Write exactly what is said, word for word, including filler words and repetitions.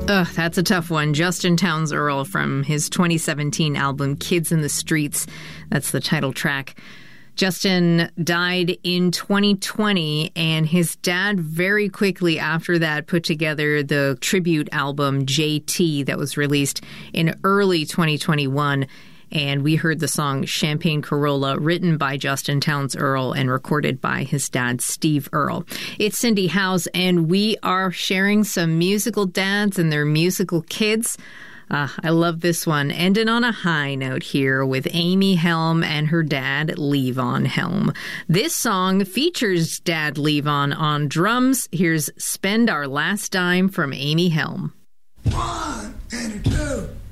Ugh, that's a tough one. Justin Townes Earle from his twenty seventeen album Kids in the Streets. That's the title track. Justin died in twenty twenty, and his dad very quickly after that put together the tribute album J T that was released in early twenty twenty-one. And we heard the song Champagne Corolla, written by Justin Townes Earle and recorded by his dad, Steve Earle. It's Cindy Howes, and we are sharing some musical dads and their musical kids. Uh, I love this one. Ending on a high note here with Amy Helm and her dad, Levon Helm. This song features Dad Levon on drums. Here's Spend Our Last Dime from Amy Helm. One and a two.